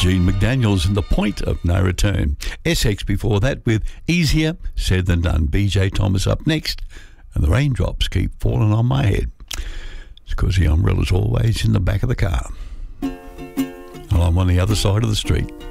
Gene McDaniels and The Point of No Return. Essex before that with Easier Said Than Done. BJ Thomas up next, and the raindrops keep falling on my head. It's because the umbrella's always in the back of the car, and I'm on the other side of the street.